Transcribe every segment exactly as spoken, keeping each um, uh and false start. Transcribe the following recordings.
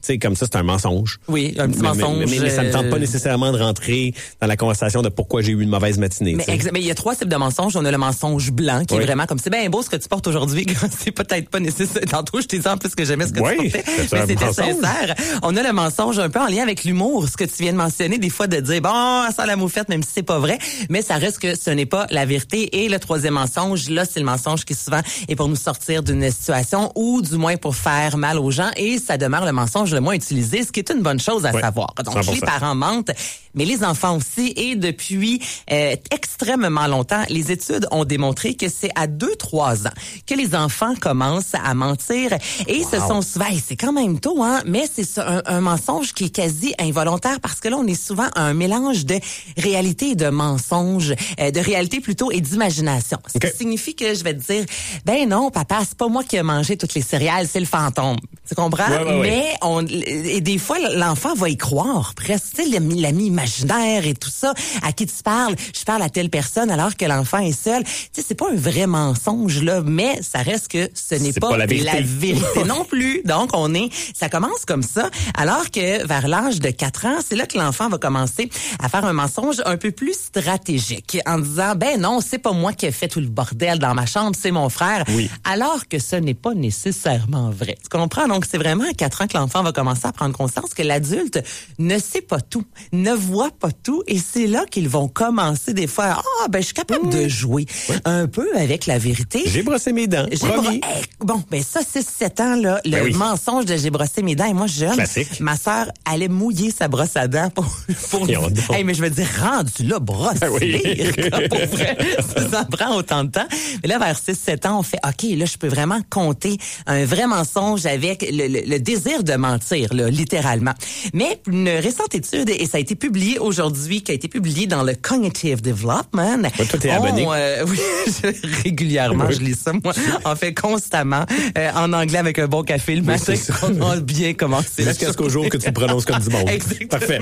sais, comme ça, c'est un mensonge. Oui, un petit mais, mensonge. Mais, mais, mais ça me tente pas euh, nécessairement de rentrer dans la conversation de pourquoi j'ai eu une mauvaise matinée. Mais, exa- mais il y a trois types de mensonges. On a le mensonge blanc, qui oui. est vraiment comme c'est bien beau ce que tu portes aujourd'hui, c'est peut-être pas nécessaire. Tantôt, je t'ai dit en plus que j'aimais ce que oui, tu portais, c'est mais un c'était mensonge. sincère. On a le mensonge un peu en lien avec l'humour, ce que tu viens de mentionner, des fois de dire, bon, ça sent la moufette, même si c'est pas vrai, mais ça reste que ce n'est pas la vérité. Et le troisième mensonge, là, c'est le mensonge qui souvent est pour nous sortir d'une situation ou du moins pour faire mal aux gens, et ça demeure le mensonge le moins utilisé, ce qui est une bonne chose à oui, savoir. Donc, cent pour cent. les parents mentent, mais les enfants aussi, et depuis euh, extrêmement longtemps, les études ont démontré que c'est à deux trois ans que les enfants commencent à mentir, et wow. ce sont souvent, hey, c'est quand même tôt, hein, mais c'est un, un mensonge qui est quasi involontaire, parce que là, on est souvent à un mélange de réalité et de mensonge, euh, de réalité plutôt et d'imagination. Ce okay. qui signifie que je vais te dire, ben non, papa, c'est pas moi qui ai mangé toutes les céréales, c'est le fantôme. Tu comprends? Ouais, ouais, mais ouais. on, et des fois, l'enfant va y croire, presque, tu sais, l'ami, l'ami imaginaire et tout ça, à qui tu parles, je parle à telle personne alors que l'enfant est seul. Tu sais, c'est pas un vrai mensonge, là, mais ça reste que ce n'est pas, pas la vérité, la vérité non plus. Donc, on est, ça commence comme ça, alors que vers l'âge de quatre ans, c'est là que l'enfant va commencer à faire un mensonge un peu plus stratégique, en disant, ben non, c'est pas moi qui ai fait tout le bordel dans ma chambre, c'est mon frère. Oui. Alors que ce n'est pas nécessairement vrai. Tu comprends? Donc, c'est vraiment à quatre ans que l'enfant va commencer à prendre conscience que l'adulte ne sait pas tout, ne voit pas tout, et c'est là qu'ils vont commencer des fois, ah, oh, ben je suis capable mmh. de jouer oui. un peu avec la vérité. J'ai brossé mes dents, j'ai promis. Bro... Hey, bon, ben ça, c'est sept ans, là, le ben oui. mensonge de j'ai brossé mes dents, et moi, jeune, classique. ma sœur allait mouiller sa brosse à dents pour, pour dire, hey, mais je me dis, rendu là, brosse, ben oui. pour vrai, ça prend autant de temps. Mais là, vers six sept ans, on fait, OK, là, je peux vraiment compter un vrai mensonge avec le, le, le désir de mentir, là, littéralement. Mais une récente étude, et ça a été publié aujourd'hui, qui a été publié dans le Cognitive Development. Ouais, toi, t'es abonné. On, euh, oui, régulièrement, oui. je lis ça, moi. On fait constamment, euh, en anglais avec un bon café le matin. Oui, on a bien commencé. Jusqu'à ce qu'au jour que tu le prononces comme du monde. Exactement. Parfait.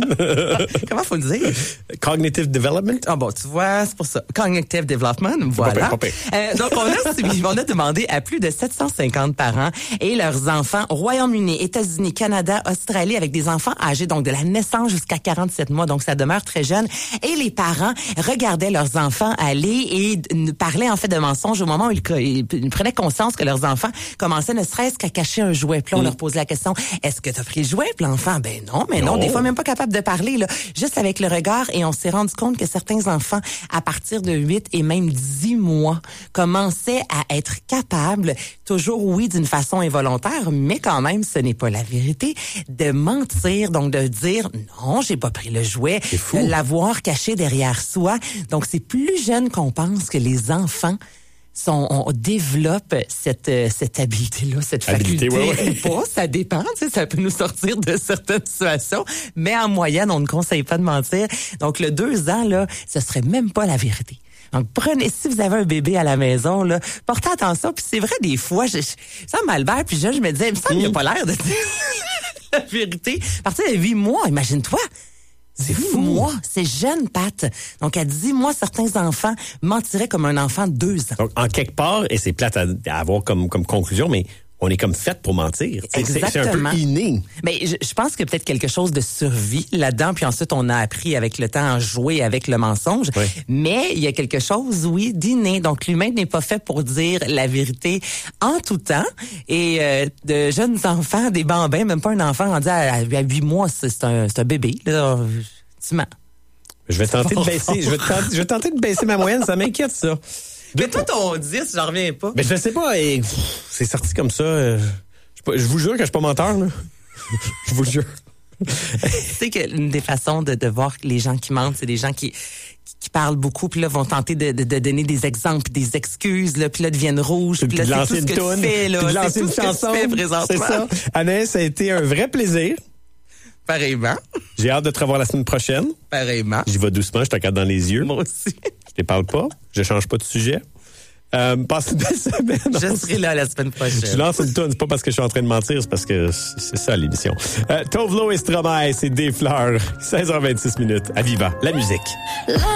Comment faut le dire? Cognitive Development? Ah bon, tu vois, c'est pour ça. Cognitive Development, voilà. Pas pire, pas pire. Euh, donc, on a, on a demandé à plus de sept cent cinquante parents et leurs enfants au Royaume-Uni, États-Unis, Canada, Australie, avec des enfants âgés donc de la naissance jusqu'à quarante-sept mois, donc ça demeure très jeune. Et les parents regardaient leurs enfants aller et parlaient en fait de mensonges au moment où ils, ils, ils prenaient conscience que leurs enfants commençaient ne serait-ce qu'à cacher un jouet. Puis là, on mm. leur posait la question, est-ce que tu as pris le jouet? Puis l'enfant, ben non, mais non. non, des fois même pas capable de parler, là, juste avec le regard. Et on s'est rendu compte que certains enfants, à partir de huit et même dix mois, commençaient à être capables, toujours oui d'une façon involontaire, mais quand même ce n'est pas la vérité, de mentir, donc de dire non, j'ai pas pris le jouet, de l'avoir caché derrière soi. Donc c'est plus jeune qu'on pense que les enfants sont, on développe cette cette habileté-là, cette Habilité, faculté ouais, ouais. ou pas, ça dépend, tu sais, ça peut nous sortir de certaines situations, mais en moyenne, on ne conseille pas de mentir. Donc le deux ans, là, ce serait même pas la vérité. Donc, prenez, si vous avez un bébé à la maison, là, portez attention. Puis c'est vrai, des fois, je, je ça m'albère, puis je, je me disais, il me semble qu'il n'a pas l'air de dire la vérité. À partir de huit mois, imagine-toi. C'est fou, moi. C'est jeune, Pat. Donc, à dix mois, certains enfants mentiraient comme un enfant de deux ans. Donc, en quelque part, et c'est plate à, à avoir comme, comme conclusion, mais on est comme fait pour mentir. Exactement. C'est un peu inné. Mais je, je pense que peut-être quelque chose de survie là-dedans, puis ensuite on a appris avec le temps à jouer avec le mensonge. Oui. Mais il y a quelque chose, oui, d'inné. Donc l'humain n'est pas fait pour dire la vérité en tout temps. Et euh, de jeunes enfants, des bambins, même pas un enfant rendu à, à huit mois, c'est un, c'est un bébé. Là, tu mens. Je vais tenter de baisser. Je vais tenter, je vais tenter de baisser ma moyenne. Ça m'inquiète ça. Mais toi, ton dix, j'en reviens pas. Mais je sais pas, et, pff, c'est sorti comme ça. Euh, je, je vous jure que je suis pas menteur, là. Je vous le jure. Tu sais que une des façons de, de voir les gens qui mentent, c'est des gens qui, qui, qui parlent beaucoup, puis là, vont tenter de, de, de donner des exemples, des excuses, là, puis là, deviennent rouges, puis là, c'est tout ce que toune, tu fais, là. Puis de lancer c'est tout une ce chanson. Que tu fais présentement. C'est ça. Anaïs, ça a été un vrai plaisir. Pareillement. J'ai hâte de te revoir la semaine prochaine. Pareillement. J'y vais doucement, je te regarde dans les yeux. Moi aussi. Je te parle pas, je change pas de sujet. Euh, passe une belle semaine. Je serai là la semaine prochaine. Je lance une toune, c'est pas parce que je suis en train de mentir, c'est parce que c'est ça l'émission. Euh, Tove Lo et Stromae, c'est des fleurs. seize heures vingt-six minutes. À Viva, la musique.